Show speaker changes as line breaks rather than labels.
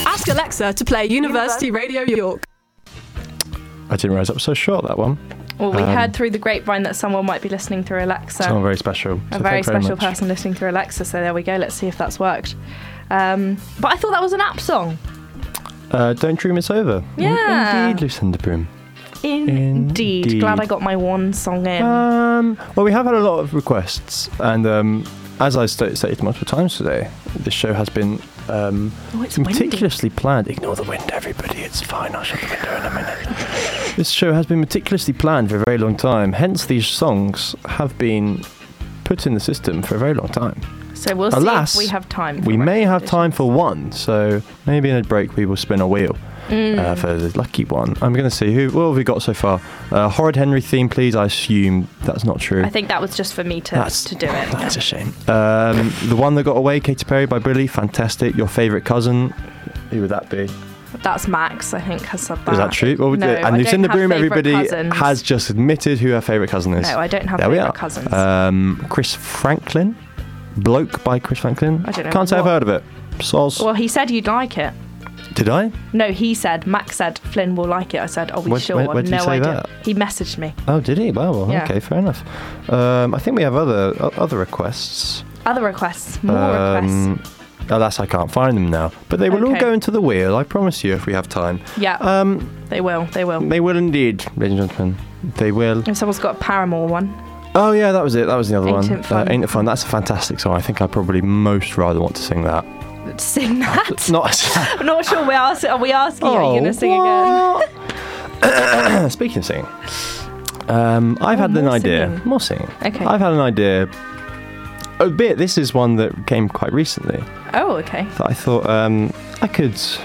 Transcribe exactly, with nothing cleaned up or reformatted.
Ask Alexa to play University Radio York.
I didn't realise that was so short, that one.
Well, we
Um,
heard through the grapevine that someone might be listening through Alexa.
Someone very special.
A
So
very
thank you
special
much.
person listening through Alexa, so there we go. Let's see if that's worked. Um, but I thought that was an app song.
Uh, Don't Dream It's Over.
Yeah.
Indeed, Lucinda Broom.
Indeed.
Indeed.
Glad I got my one song in.
Um, well, we have had a lot of requests, and um, as I st- stated multiple times today, this show has been um,
oh, it's windy.
meticulously planned. Ignore the wind, everybody. It's fine. I'll shut the window in a minute. This show has been meticulously planned for a very long time. Hence, these songs have been put in the system for a very long time.
So we'll
Alas,
see if we have time.
We may have time for one, so maybe in a break we will spin a wheel.
Mm.
Uh, for the lucky one. I'm going to see who. What have we got so far? Uh, Horrid Henry theme, please. I assume that's not true.
I think that was just for me to,
That's,
to do it.
That's a shame. Um, the one that got away, Katy Perry by Billy, fantastic. Your favourite cousin, who would that be?
That's Max, I think, has said that.
Is that true? What would
no,
it? And
I
Lucinda
don't have
Broom,
favourite
everybody
cousins.
has just admitted who her favourite cousin is.
No, I don't have
there we
favourite
are.
cousins.
Um, Chris Franklin, Bloke by Chris Franklin.
I don't know.
Can't say I've
what-
heard of it. Soz.
Well, he said you'd like it.
Did I?
No, he said, Max said, Flynn will like it. I said, are we
When-
sure?
when- when did he
no
say
idea.
that?
He messaged me.
Oh, did he? Well, well
Yeah.
okay, fair enough. Um, I think we have other o- other requests.
Other requests, more
Um,
requests.
Alas, I can't find them now. But they will all
Okay.
go into the wheel, I promise you, if we have time.
Yeah,
Um,
they will, they will.
they will indeed, ladies and gentlemen. They will.
If someone's got a Paramore one.
Oh, yeah, that was it. That was the other
Ain't
one.
It Fun.
Uh, Ain't It Fun? That's a fantastic song. I think I probably most rather want to sing that.
Sing that?
Not.
I'm not sure we're asking, are we asking you, are you going to sing
Oh,
again?
again? Speaking of singing, um, I've
Oh,
had an
more
idea.
singing.
More singing.
Okay.
I've had an idea. A bit. This is one that came quite recently.
Oh, okay.
That I thought um, I could